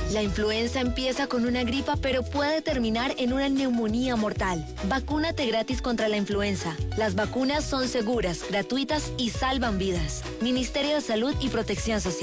La influenza empieza con una gripa, pero puede terminar en una neumonía mortal. Vacúnate gratis contra la influenza. Las vacunas son seguras, gratuitas y salvan vidas. Ministerio de Salud y Protección Social.